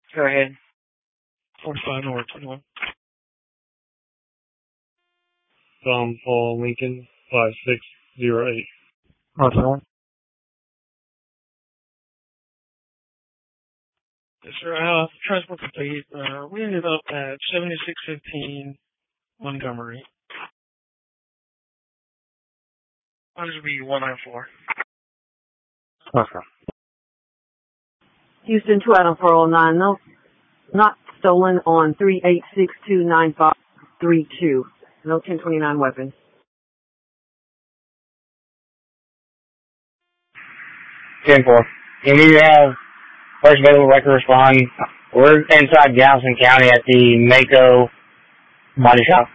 Go ahead. 45 North 21. Paul Lincoln 5608. North 21. Yes, sir. Transport complete. We ended up at 7615 Montgomery. This would be 194. Okay. Houston to Adam 409. No, not stolen on 38629532. No 1029 weapons. 10-4. You need to have first available record respond. We're inside Galveston County at the Mako Body Shop.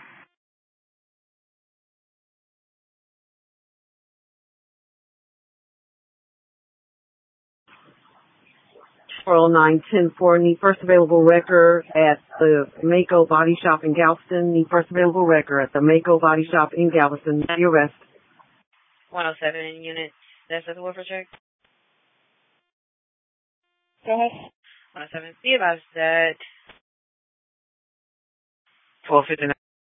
Four 10-4. Need first available record at the Mako Body Shop in Galveston. Need first available record at the Mako Body Shop in Galveston. The arrest. 107 units. That's at the Wilford check. Go ahead. 107. Be advised that 1259.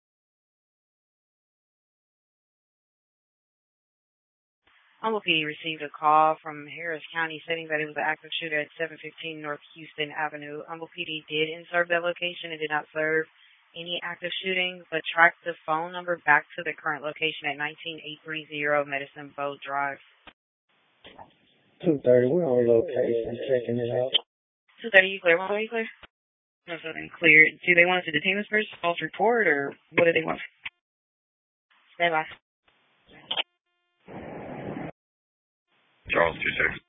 Humboldt PD received a call from Harris County stating that it was an active shooter at 715 North Houston Avenue. Humboldt PD did serve that location and did not serve any active shooting, but tracked the phone number back to the current location at 19830 Medicine Bow Drive. 230, we're on location, checking it out. 230, you clear? 130, you clear? No, so then clear. Do they want us to detain this person, false report, or what do they want? Stand by. Charles 26.